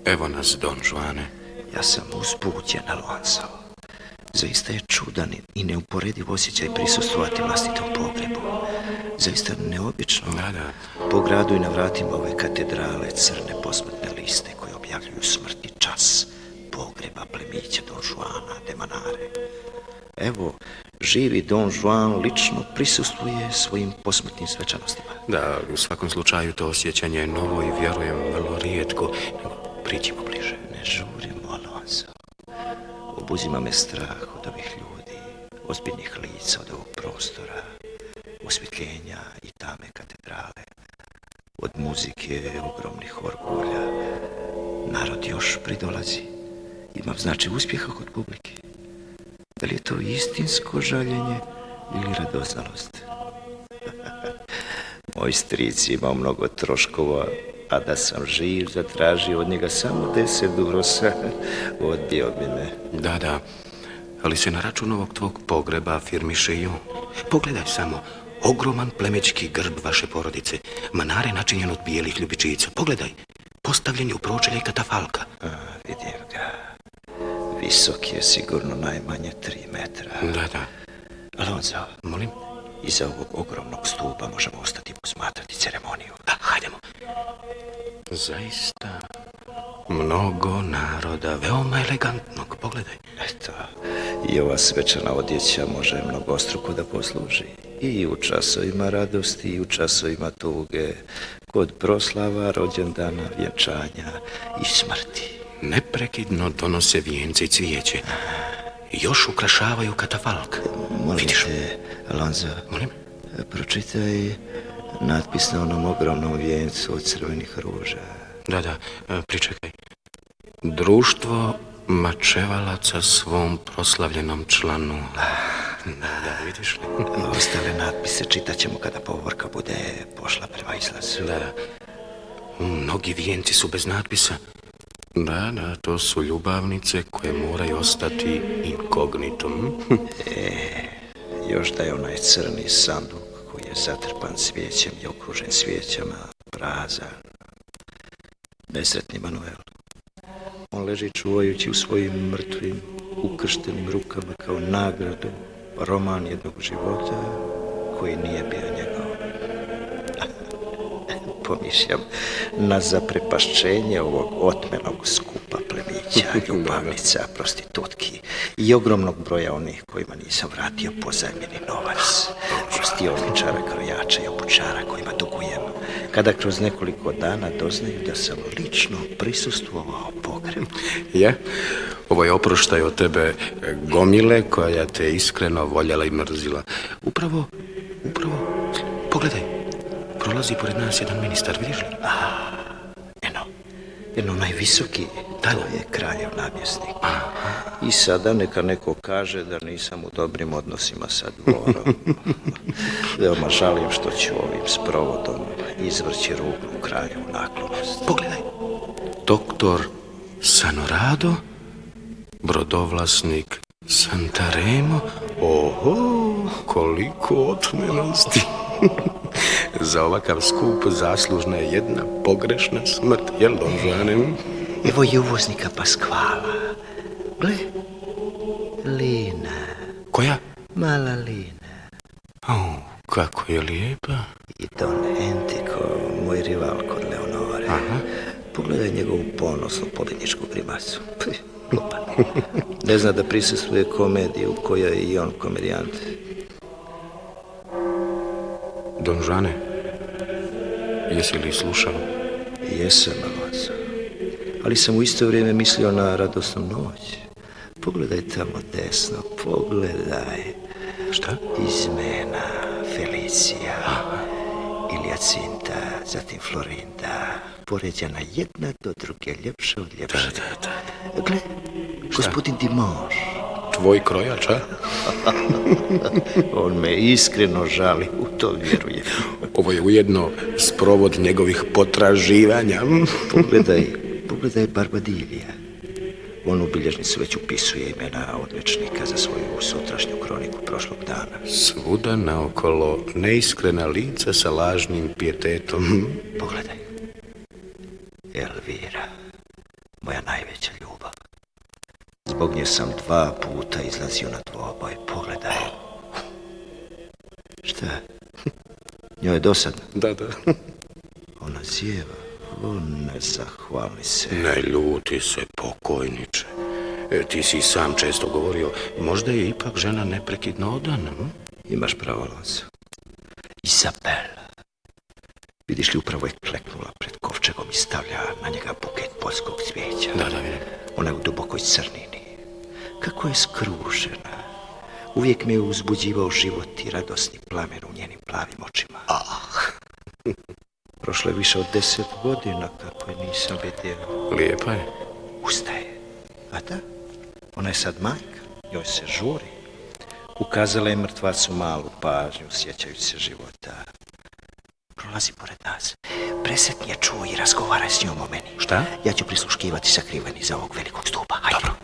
Evo nas, Don Juane. Ja sam uzbuđen, Alonso. Zaista je čudan i neuporediv osjećaj prisustvovati vlastitom pogrebu. Zaista neobično. Da. Po gradu i na vratima ove katedrale crne posmrtne liste koje objavljuju smrtni čas pogreba plemića Don Juana de Manare. Evo, živi Don Juan lično prisustvuje svojim posmrtnim svečanostima. Da, u svakom slučaju to osjećanje je novo i vjerujem vrlo rijetko. Priđimo bliže. Ne žurimo, Alonso. Obuzima me strah od ovih ljudi, ozbiljnih lica od ovog prostora, osvjetljenja i tame katedrale, od muzike, ogromnih orgulja. Narod još pridolazi. Imam znači uspjeha kod publike. Da li je to istinsko žaljenje ili radoznalost? Moj stric imao mnogo troškova, a da sam živ zatražio od njega samo 10 durosa, odbio bi me. Da, ali se na račun ovog tvog pogreba afirmiše i on. Pogledaj samo, ogroman plemečki grb vaše porodice, Manare načinjen od bijelih ljubičica. Pogledaj, postavljen je u pročelje katafalka. Vidim ga. Visok je sigurno najmanje 3 metra. Da. Alonso, molim? Iza ovog ogromnog stupa možemo ostati posmatrati ceremoniju. Hajdemo. Zaista mnogo naroda, veoma elegantnog, pogledaj. Eto, i ova svečana odjeća može mnogostruko da posluži. I u časovima radosti, i u časovima tuge, kod proslava, rođendana, vjenčanja i smrti. Neprekidno donose vijence i cvijeće. Još ukrašavaju katafalk. Molim te, Alonso. Molim? Pročitaj natpis na onom ogromnom vijencu od crvenih ruža. Da, pričekaj. Društvo mačevalaca svom proslavljenom članu. Da, vidiš li? Ostale natpise čitat ćemo kada povorka bude pošla prema izlazu. Da. Mnogi vijenci su bez natpisa. Da, to su ljubavnice koje moraju ostati inkognitom. Još da je onaj crni sanduk koji je zatrpan cvijećem i okružen svijećama, prazan. Nesretni Manuel. On leži čuvajući u svojim mrtvim, ukrštenim rukama kao nagradu roman jednog života koji nije bio njegov. Pomišljam na zaprepašćenje ovog otmenog skupa plemića, ljubavnica, prostitutki i ogromnog broja onih kojima nisam vratio pozajmljeni novac, gostioničara, krojača i obućara kojima dugujem, kada kroz nekoliko dana doznaju da sam lično prisustvovao pogrebu. Ovo je oproštaj od tebe gomile koja te iskreno voljela i mrzila. Upravo, pogledaj. Prolazi pored nas jedan ministar, vidiš li? Eno najvisoki, to je kraljev namjesnik. I sada neka neko kaže da nisam u dobrim odnosima sa dvorom. Veoma žalim što ću ovim sprovodom izvrći ruglu kraljevu naklonost. Pogledaj, doktor Sanorado, brodovlasnik Santaremo. Oho, koliko otmenosti. Za ovakav skup zaslužna je jedna pogrešna smrt, jel, Don Juane? Evo je uvoznika Paskvala. Gle, Lina. Koja? Mala Lina. Kako je lijepa. I Don Entico, moj rival kod Leonore. Pogledaj njegovu ponosnu pobjedničku grimasu. Ne zna da prisustvuje komediju u kojoj je i on komedijant. Don Juane, jesi li slušao? Jesam, Alonso. Ali sam u isto vrijeme mislio na radosnu noć. Pogledaj tamo desno, pogledaj. Šta? Izmena, Felicija, Iljacinta, zatim Florinda. Poređana jedna do druge, ljepša od ljepše. Da. Gle, gospodin Dimanche. Tvoj krojač, a? On me iskreno žali, u to vjerujem. Ovo je ujedno sprovod njegovih potraživanja. Pogledaj Barbadilija. On u bilježnicu već upisuje imena odvečnika za svoju sutrašnju kroniku prošlog dana. Svuda naokolo neiskrena lica sa lažnim pijetetom. Pogledaj. Elvira, moja najveća ljubav. Zbog nje sam 2 puta izlazio na dvoboj. Pogledaj. Šta? Njoj je dosadno? Da. Ona zjeva. Ne zahvali se. Ne ljuti se, pokojniče. Ti si sam često govorio, možda je ipak žena neprekidno odana. Imaš pravo, Alonso. Izabela. Vidiš li, upravo je kleknula pred kovčegom i stavlja na njega buket poljskog cvijeća. Da, vidim. Ona je u dubokoj crnini. Kako je skrušena. Uvijek me je uzbuđivao život i radosni plamen u njenim plavim očima. Prošlo je više od 10 godina kako je nisam vidio. Lijepa je. Ustaje. A da? Ona je sad majka. Njoj se žuri. Ukazala je mrtvacu malu pažnju, sjećajući se života. Prolazi pored nas. Presretni je čuo i razgovara s njom o meni. Šta? Ja ću prisluškivati sakriveni iza ovog velikog stupa. Hajde. Dobro.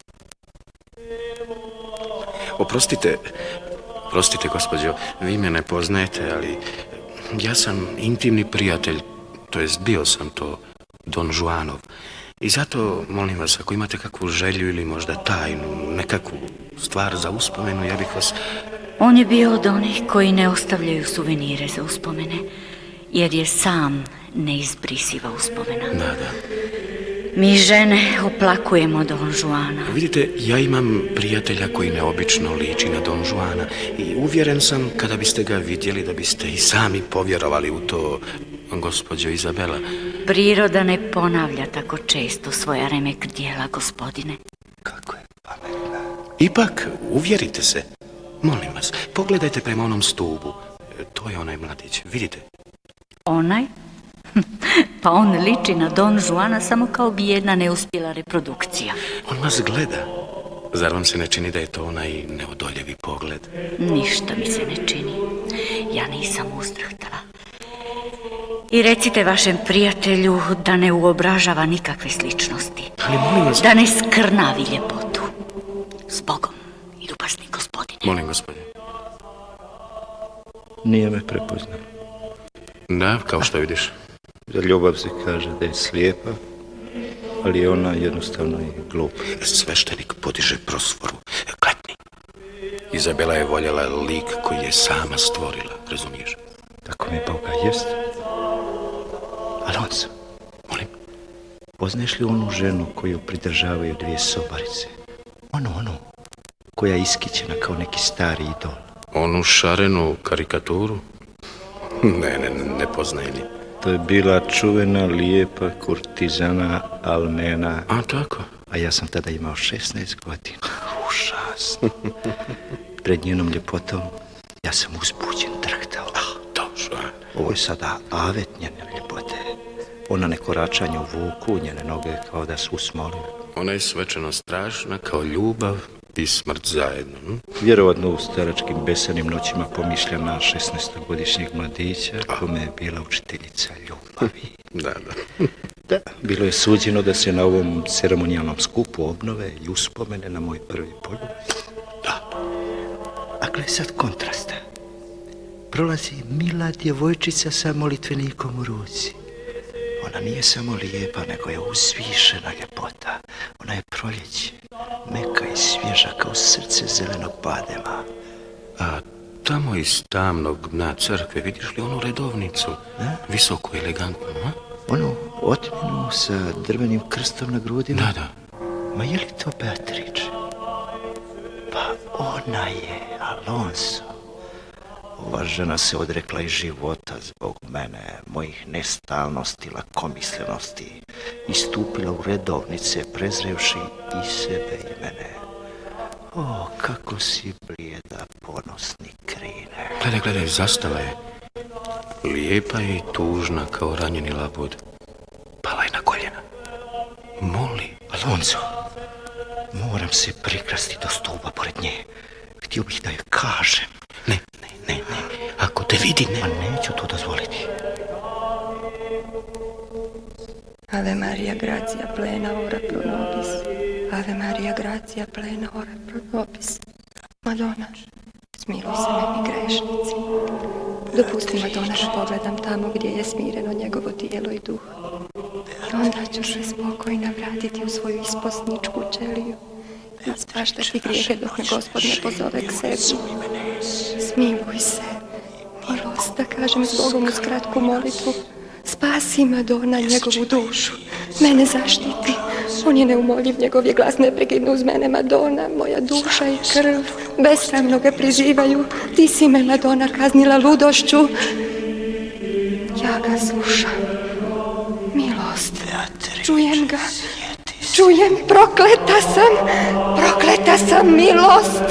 Oprostite, gospođo, vi me ne poznajete, ali ja sam intimni prijatelj, to jest bio sam to, Don Juanov. I zato, molim vas, ako imate kakvu želju ili možda tajnu, nekakvu stvar za uspomenu, ja bih vas... On je bio od onih koji ne ostavljaju suvenire za uspomene, jer je sam neizbrisiva uspomena. Da. Mi žene oplakujemo Don Juana. Vidite, ja imam prijatelja koji neobično liči na Don Juana i uvjeren sam kada biste ga vidjeli da biste i sami povjerovali u to, gospođo Izabela. Priroda ne ponavlja tako često svoja remek djela, gospodine. Kako je pametna. Ipak, uvjerite se. Molim vas, pogledajte prema onom stubu. To je onaj mladić, vidite? Onaj? Pa on liči na Don Juana samo kao bi jedna neuspjela reprodukcija. On vas gleda. Zar vam se ne čini da je to onaj neodoljevi pogled? Ništa mi se ne čini. Ja nisam ustrahtala. I recite vašem prijatelju da ne uobražava nikakve sličnosti. Ali molim vas... Da ne skrnavi ljepotu. Zbogom, ljubasni gospodine. Molim, gospodine. Nije me prepoznao. Da, kao što vidiš. Za ljubav se kaže da je slijepa, ali ona jednostavno je glupa. Sveštenik podiže prosforu. Klepni. Izabela je voljela lik koji je sama stvorila, razumiješ? Tako mi Boga jest. Alonso. Molim? Poznaješ li onu ženu koju pridržavaju 2 sobarice? Onu, koja je iskićena kao neki stari idol. Onu šarenu karikaturu? Ne poznajem je. To je bila čuvena, lijepa kurtizana Almena. A, tako? A ja sam tada imao 16 godina. Užasno. Pred njenom ljepotom ja sam uzbuđen, drhtao. Došla. Ovo je sada avet njene ljepote. Ona ne koračanje u vuku, njene noge kao da su usmolile. Ona je svečano strašna kao ljubav i smrt zajedno. Vjerovatno u staračkim besanim noćima pomišlja na 16-godišnjeg mladića kome je bila učiteljica ljubavi. Da. Da, bilo je suđeno da se na ovom ceremonijalnom skupu obnove i uspomene na moj prvi poljub. Da. A gle sad kontrasta. Prolazi mila djevojčica sa molitvenikom u ruci. Ona nije samo lijepa, nego je uzvišena ljepota. Ona je proljeće, meka i svježa kao srce zelenog badema. A tamo iz tamnog dna crkve, vidiš li onu redovnicu? Visoku i elegantnu, a? Onu otmjenu sa drvenim krstom na grudima? Da. Ma je li to Beatrice? Pa ona je, Alonso. Ova žena se odrekla i života zbog mene, mojih nestalnosti, lakomislenosti, istupila u redovnice, prezrevši i sebe i mene. O, kako si blijeda, ponosni krine. Gledaj, zastala je. Lijepa je i tužna kao ranjeni labud. Pala je na koljena. Moli. Alonso, moram se prikrasti do stupa pored nje. Htio bih da joj kažem. Ne. Ako te vidi, ne. A neću to dozvoliti. Ave Maria, gratia plena, ora pro nobis. Ave Maria, gratia plena, ora pro nobis. Madonna, smiluj se meni grešnici. Dopusti, Madonna, da pogledam tamo gdje je smireno njegovo tijelo i duh. Onda ću se spokojno vratiti u svoju isposničku ćeliju i spaštati grijehe dok me Gospod ne pozove k sebi. Smiluj se, milost, da kažem s Bogom uz kratku molitvu. Spasi Madonna njegovu dušu, mene zaštiti. On je neumoljiv, njegov je glas neprekidno uz mene. Madonna, moja duša i krv besramno ga prizivaju. Ti si me, Madonna, kaznila ludošću. Ja ga slušam. Milost, čujem ga. Čujem, prokleta sam, milost.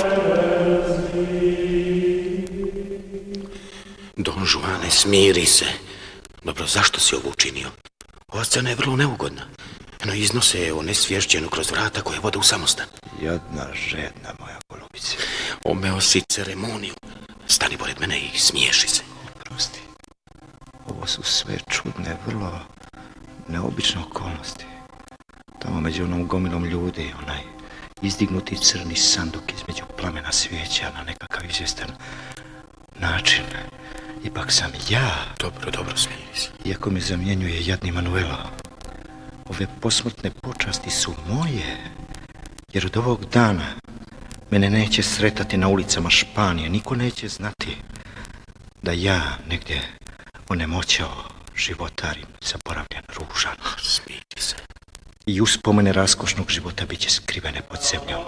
Don Juane, smiri se. Dobro, zašto si ovo učinio? Ova scena je vrlo neugodna. No, iznose je onesvješćenu kroz vrata koje vode u samostan. Jadna, žedna moja golubice. Omeo si ceremoniju. Stani pored mene i smiješi se. Oprosti. Ovo su sve čudne, vrlo neobične okolnosti. Tamo među onom gomilom ljudi, onaj izdignuti crni sanduk između plamena svijeća na nekakav izvjestan način. Ipak sam ja. Dobro, smiri se. Iako me zamjenjuje jadni Manuelo, ove posmrtne počasti su moje, jer od ovog dana mene neće sretati na ulicama Španije. Niko neće znati da ja negdje onemoćao, životarim, zaboravljen, ružan. Smiri se. I uspomene raskošnog života bit će skrivene pod zemljom.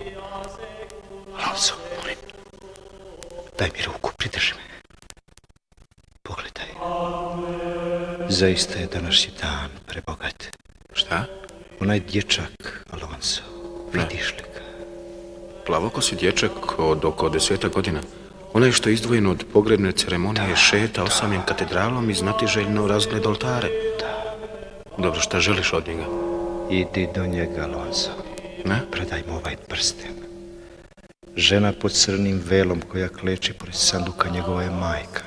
Alonso, molim, daj mi ruku, pridrži me. Pogledaj. Zaista je današnji dan prebogat. Šta? Onaj dječak, Alonso, vidiš li ga? Plavokosi dječak od oko 10 godina. Onaj što je izdvojen od pogrebne ceremonije šeta osamim katedralom i znatiželjno razgled oltare. Da. Dobro, šta želiš od njega? Idi do njega, Alonso. Ne? Predaj mu ovaj prsten. Žena pod crnim velom koja kleči pored sanduka njegova je majka.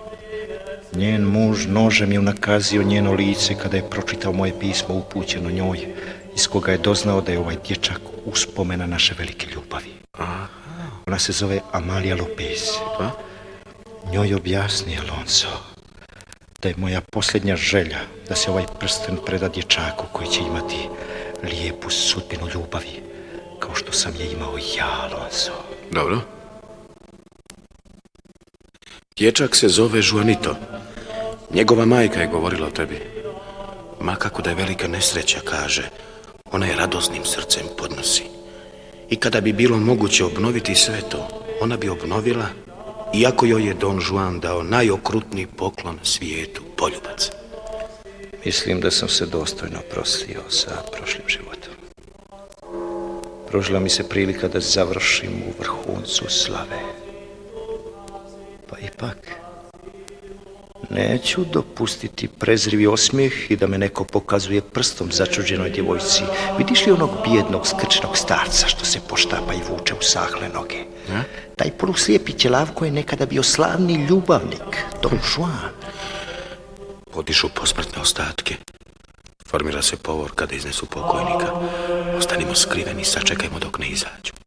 Njen muž nožem je unakazio njeno lice kada je pročitao moje pismo upućeno njoj, iz koga je doznao da je ovaj dječak uspomena naše velike ljubavi. Aha. Ona se zove Amalia Lopez. Pa? Njoj objasni, Alonso, da je moja posljednja želja da se ovaj prsten preda dječaku koji će imati lijepu sudbinu ljubavi, kao što sam je imao ja, Alonso. Dobro. Dječak se zove Juanito. Njegova majka je govorila o tebi. Ma kako da je velika nesreća, kaže, ona je radosnim srcem podnosi. I kada bi bilo moguće obnoviti sve to, ona bi obnovila, iako joj je Don Juan dao najokrutniji poklon svijetu, poljubac. Mislim da sam se dostojno prostio sa prošlim životom. Pružila mi se prilika da završim u vrhuncu slave. Pa ipak, neću dopustiti prezrivi osmijeh i da me neko pokazuje prstom začuđenoj djevojci. Vidiš li onog bijednog, skrčnog starca što se poštapa i vuče u sahle noge? Ja? Taj poluslijepi ćelavko je nekada bio slavni ljubavnik, Don Juan. Podišu posmrtne ostatke. Formira se povor kada iznesu pokojnika. Ostanimo skriveni, sačekajmo dok ne izađu.